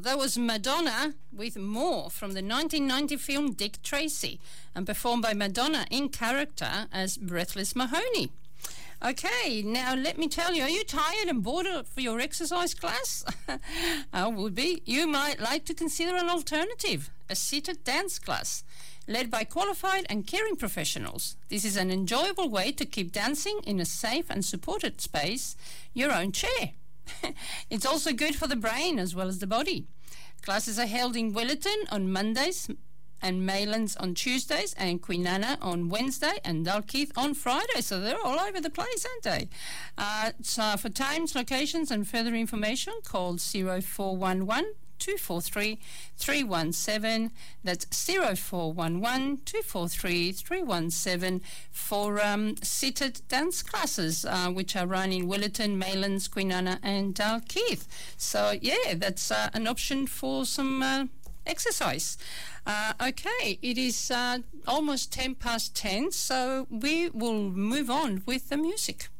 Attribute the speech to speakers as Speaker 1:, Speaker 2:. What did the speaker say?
Speaker 1: that was Madonna with More from the 1990 film Dick Tracy, and performed by Madonna in character as Breathless Mahoney. Okay, now let me tell you, are you tired and bored of your exercise class? I would be. You might like to consider an alternative, a seated dance class, led by qualified and caring professionals. This is an enjoyable way to keep dancing in a safe and supported space, your own chair. It's also good for the brain as well as the body. Classes are held in Willetton on Mondays and Maylands on Tuesdays and Kwinana on Wednesday and Dalkeith on Friday. So they're all over the place, aren't they? So for times, locations and further information, call 0411 243 317. That's 0411 243 317 for seated dance classes, which are run in Willetton, Maylands, Kwinana and Dalkeith. So yeah, that's an option for some exercise. Okay, it is almost 10 past 10, so we will move on with the music.